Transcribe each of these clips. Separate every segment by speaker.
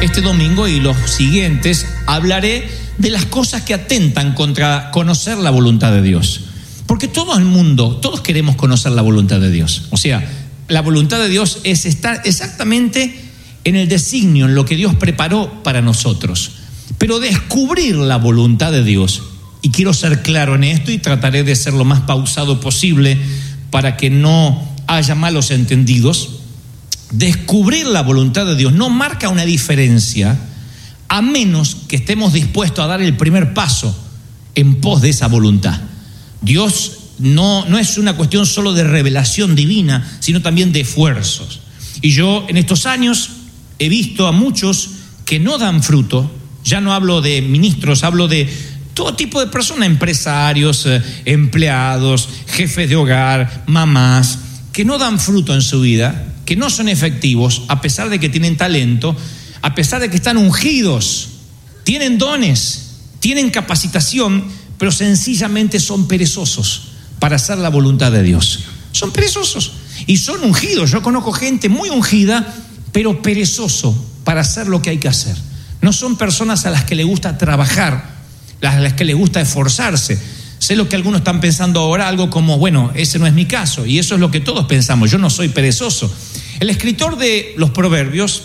Speaker 1: Este domingo y los siguientes hablaré de las cosas que atentan contra conocer la voluntad de Dios. Porque todo el mundo, todos queremos conocer la voluntad de Dios. O sea, la voluntad de Dios es estar exactamente en el designio, en lo que Dios preparó para nosotros. Pero descubrir la voluntad de Dios, y quiero ser claro en esto y trataré de ser lo más pausado posible para que no haya malos entendidos. Descubrir la voluntad de Dios no marca una diferencia a menos que estemos dispuestos a dar el primer paso en pos de esa voluntad. Dios no es una cuestión solo de revelación divina, sino también de esfuerzos. Y yo en estos años he visto a muchos que no dan fruto. Ya no hablo de ministros, hablo de todo tipo de personas, empresarios, empleados, jefes de hogar, mamás, que no dan fruto en su vida, que no son efectivos, a pesar de que tienen talento, a pesar de que están ungidos, tienen dones, tienen capacitación, pero sencillamente son perezosos para hacer la voluntad de Dios. Son perezosos y son ungidos. Yo conozco gente muy ungida, pero perezoso para hacer lo que hay que hacer. No son personas a las que le gusta trabajar, a las que le gusta esforzarse. Sé lo que algunos están pensando ahora, algo como, bueno, ese no es mi caso, y eso es lo que todos pensamos. Yo no soy perezoso. El escritor de los Proverbios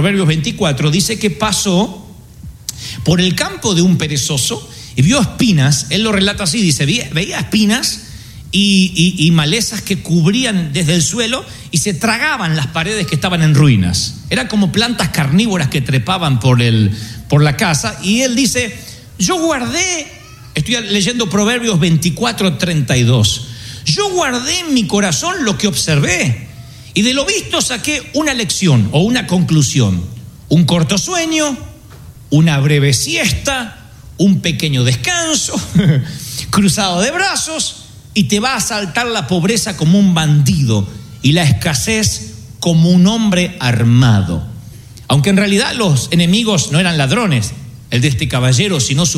Speaker 1: 24, dice que pasó por el campo de un perezoso y vio espinas. Él lo relata así, dice, veía espinas y malezas que cubrían desde el suelo y se tragaban las paredes que estaban en ruinas. Eran como plantas carnívoras que trepaban por la casa. Y él dice, yo guardé, estoy leyendo Proverbios 24:32, yo guardé en mi corazón lo que observé y de lo visto saqué una lección o una conclusión: un corto sueño, una breve siesta, un pequeño descanso, cruzado de brazos, y te va a asaltar la pobreza como un bandido y la escasez como un hombre armado. Aunque en realidad los enemigos no eran ladrones, el de este caballero, sino su